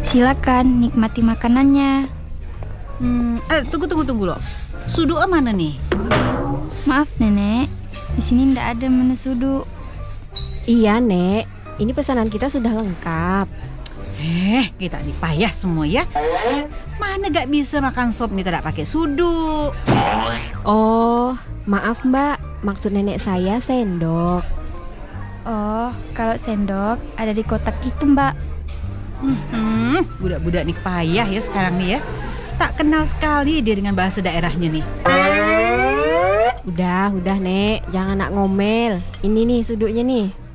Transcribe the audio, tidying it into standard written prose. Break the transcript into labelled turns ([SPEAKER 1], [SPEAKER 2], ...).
[SPEAKER 1] Silakan nikmati makanannya.
[SPEAKER 2] Tunggu loh. Sudu mana nih?
[SPEAKER 1] Maaf Nenek, di sini ndak ada menu sudu.
[SPEAKER 3] Iya, Nek. Ini pesanan kita sudah lengkap.
[SPEAKER 2] Kita nih payah semua ya. Mana gak bisa makan sop nih tidak pakai sudu.
[SPEAKER 3] Oh, maaf Mbak. Maksud nenek saya sendok.
[SPEAKER 1] Oh, kalau sendok ada di kotak itu Mbak.
[SPEAKER 2] Budak-budak nih payah ya sekarang nih ya. Tak kenal sekali dia dengan bahasa daerahnya nih.
[SPEAKER 3] Udah Nek. Jangan nak ngomel. Ini nih suduknya nih.